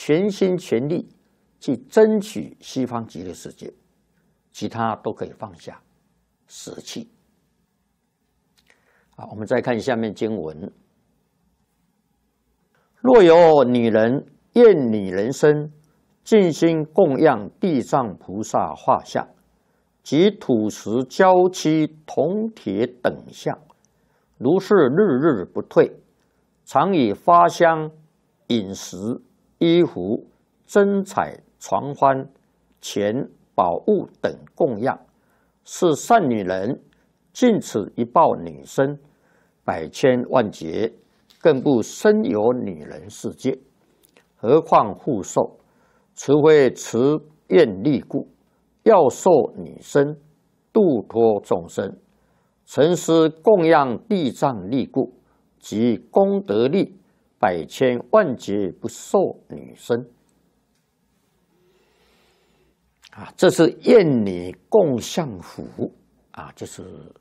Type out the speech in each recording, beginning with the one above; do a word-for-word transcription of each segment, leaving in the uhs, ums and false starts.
全心全力去争取西方极乐世界，其他都可以放下，舍弃。好，我们再看下面经文：若有女人厌女人身，尽心供养地藏菩萨画像，及土石、胶漆、铜铁等相，如是日日不退，常以花香、饮食、衣服、珍彩、床幡、钱、宝物等供养，是善女人，尽此一报女身，百千万劫，更不生有女人世界。何况复受？除非慈愿力故，要受女身，度脱众生。诚实供养地藏力故，即功德力，百千万劫不受女身。啊，这是厌女共相福啊，就是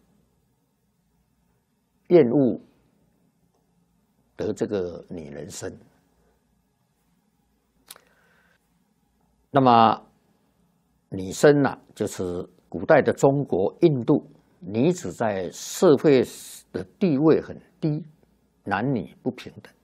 厌恶得这个女人身。那么女身呢、啊，就是古代的中国、印度，女子在社会的地位很低，男女不平等。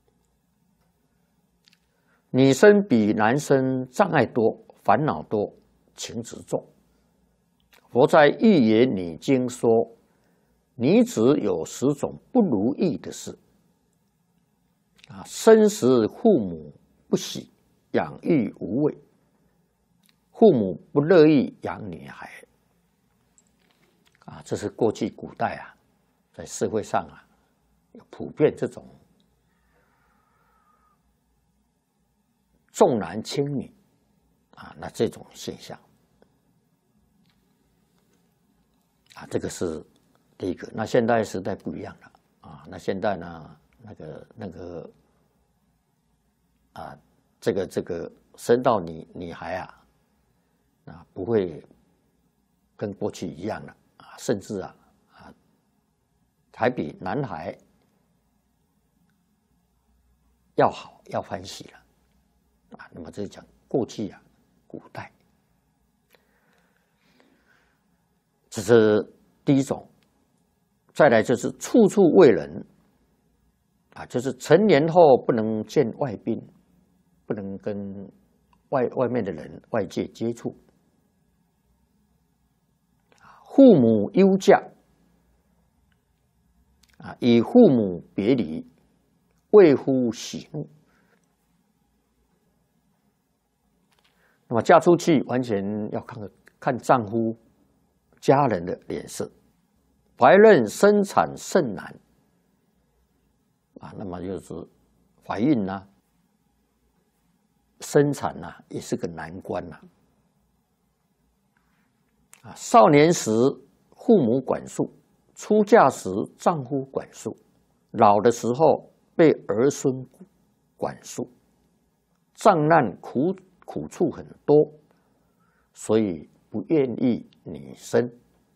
女生比男生障碍多，烦恼多，情执重。佛在《寓言女经》说，女子有十种不如意的事啊，生时父母不喜，养育无味。父母不乐意养女孩，啊，这是过去古代啊，在社会上啊，有普遍这种重男轻女啊，那这种现象啊，这个是第一个。那现代时代不一样了啊，那现在呢，那个那个啊，这个这个生到女女孩啊。啊，不会跟过去一样了啊，甚至啊啊，还比男孩要好，要欢喜了啊。那么这是讲过去啊，古代，这是第一种。再来就是处处为人啊，就是成年后不能见外宾，不能跟外外面的人、外界接触。父母忧嫁啊，与父母别离，为夫喜怒。那么嫁出去完全要看看丈夫、家人的脸色。怀孕生产甚难啊，那么就是怀孕呢、啊，生产呢、啊，也是个难关呐、啊。啊，少年时父母管束，出嫁时丈夫管束，老的时候被儿孙管束，障难苦苦处很多，所以不愿意女生。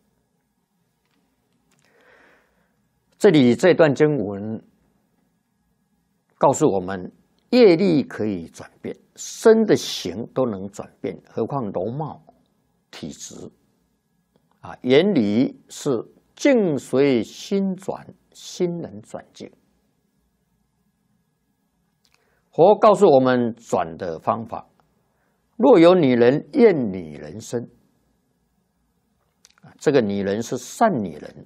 这里这段经文告诉我们，业力可以转变，身的形都能转变，何况容貌、体质。啊，原理是境随心转，心能转境。佛告诉我们转的方法：若有女人厌女人身，这个女人是善女人，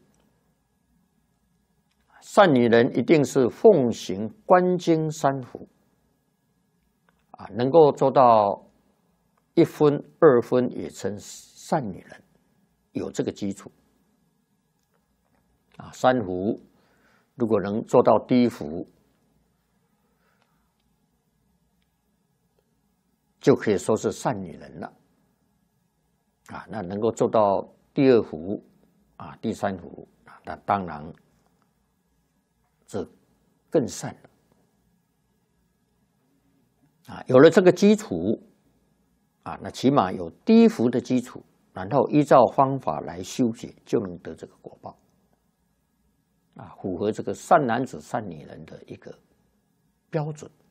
善女人一定是奉行观经三福，啊，能够做到一分二分也称善女人。有这个基础啊，三福如果能做到第一福，就可以说是善女人了啊。那能够做到第二福啊、第三福啊，那当然这更善了啊。有了这个基础啊，那起码有第一福的基础。然后依照方法来修解，就能得这个果报，啊，符合这个善男子、善女人的一个标准。